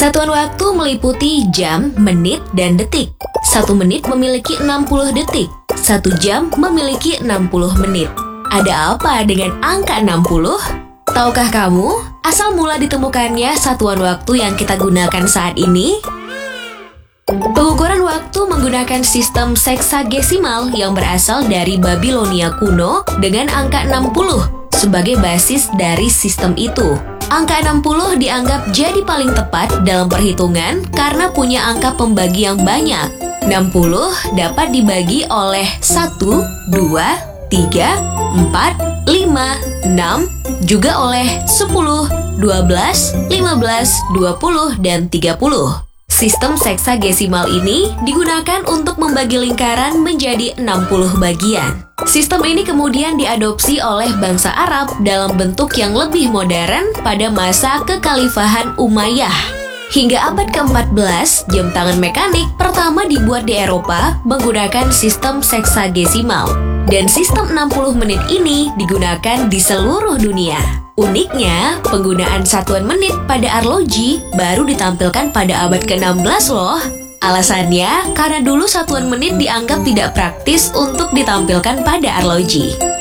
Satuan waktu meliputi jam, menit, dan detik. 1 menit memiliki 60 detik. 1 jam memiliki 60 menit. Ada apa dengan angka 60? Tahukah kamu asal mula ditemukannya satuan waktu yang kita gunakan saat ini? Pengukuran waktu menggunakan sistem seksagesimal yang berasal dari Babilonia kuno dengan angka 60 sebagai basis dari sistem itu. Angka 60 dianggap jadi paling tepat dalam perhitungan karena punya angka pembagi yang banyak. 60 dapat dibagi oleh 1, 2, 3, 4, 5, 6, juga oleh 10, 12, 15, 20, dan 30. Sistem seksagesimal ini digunakan untuk membagi lingkaran menjadi 60 bagian. Sistem ini kemudian diadopsi oleh bangsa Arab dalam bentuk yang lebih modern pada masa kekhalifahan Umayyah. Hingga abad ke-14, jam tangan mekanik pertama dibuat di Eropa menggunakan sistem seksagesimal. Dan sistem 60 menit ini digunakan di seluruh dunia. Uniknya, penggunaan satuan menit pada arloji baru ditampilkan pada abad ke-16 loh. Alasannya, karena dulu satuan menit dianggap tidak praktis untuk ditampilkan pada arloji.